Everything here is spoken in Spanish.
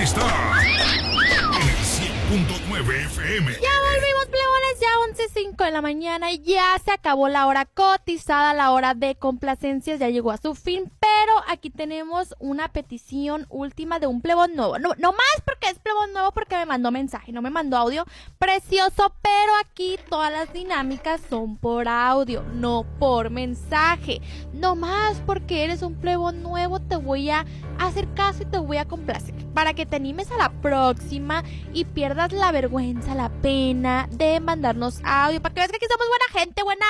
está en el 100.9 FM. Ya volvimos, plebones, ya 11:05 de la mañana. Ya se acabó la hora cotizada, la hora de complacencias ya llegó a su fin. Pero aquí tenemos una petición última de un plebón nuevo. No más porque es plebón nuevo, porque me mandó mensaje, no me mandó audio. Precioso, pero aquí todas las dinámicas son por audio, no por mensaje. No más porque eres un plebón nuevo, te voy a hacer caso y te voy a complacer. Para que te animes a la próxima y pierdas la vergüenza, la pena de mandarnos audio. Para que veas que aquí somos buena gente, buena